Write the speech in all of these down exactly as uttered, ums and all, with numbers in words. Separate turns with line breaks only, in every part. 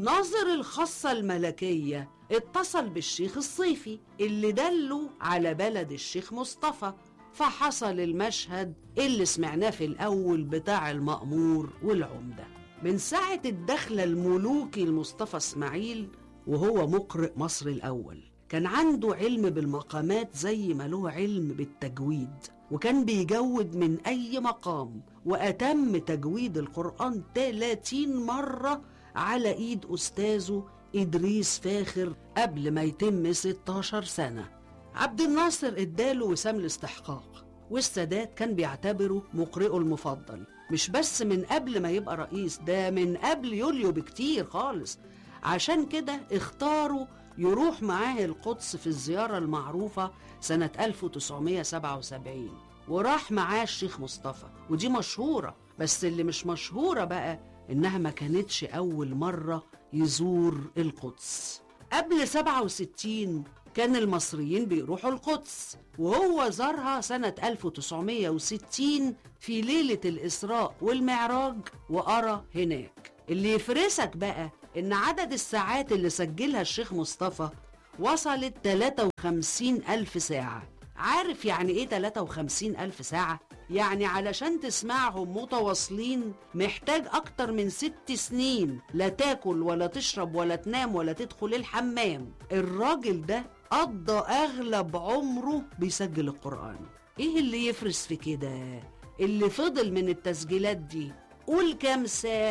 ناظر الخاصة الملكية اتصل بالشيخ الصيفي اللي دله على بلد الشيخ مصطفى، فحصل المشهد اللي سمعناه في الأول بتاع المأمور والعمدة. من ساعة الدخلة الملوكي لمصطفى اسماعيل وهو مقرئ مصر الأول، كان عنده علم بالمقامات زي ما له علم بالتجويد، وكان بيجود من أي مقام، وأتم تجويد القرآن ثلاثين مرة على إيد أستاذه إدريس فاخر قبل ما يتم ستاشر سنة. عبد الناصر اداله وسام الاستحقاق، والسادات كان بيعتبره مقرئه المفضل، مش بس من قبل ما يبقى رئيس، ده من قبل يوليو بكتير خالص. عشان كده اختاروا يروح معاه القدس في الزيارة المعروفة سنة ألف وتسعمية سبعة وسبعين، وراح معاه الشيخ مصطفى، ودي مشهورة. بس اللي مش مشهورة بقى إنها ما كانتش أول مرة يزور القدس. قبل سبعة وستين كان المصريين بيروحوا القدس، وهو زارها سنة ألف وتسعمية وستين في ليلة الإسراء والمعراج، وقرأ هناك. اللي يفرسك بقى إن عدد الساعات اللي سجلها الشيخ مصطفى وصلت ثلاثة وخمسين ألف ساعة. عارف يعني إيه ثلاثة وخمسين ألف ساعة؟ يعني علشان تسمعهم متواصلين محتاج أكتر من ست سنين، لا تاكل ولا تشرب ولا تنام ولا تدخل الحمام. الراجل ده قضى أغلب عمره بيسجل القرآن. إيه اللي يفرس في كده؟ اللي فضل من التسجيلات دي قول كام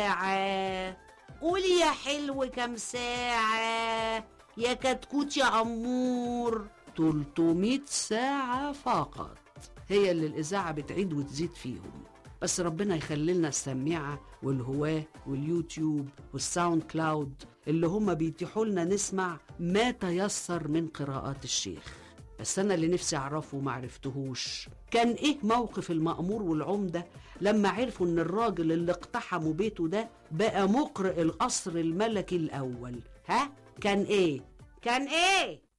ساعة؟ قول يا حلو كام ساعة؟ يا كتكوت يا عمور. تلتمية ساعة فقط هي اللي الإذاعة بتعيد وتزيد فيهم. بس ربنا يخلي لنا السميعة والهواة واليوتيوب والساوند كلاود اللي هم بيتيحوا لنا نسمع ما تيسر من قراءات الشيخ. بس أنا اللي نفسي أعرفه ومعرفتهوش كان إيه موقف المأمور والعمدة لما عرفوا إن الراجل اللي اقتحموا بيته ده بقى مقرئ القصر الملكي الأول. ها؟ كان إيه؟ كان إيه؟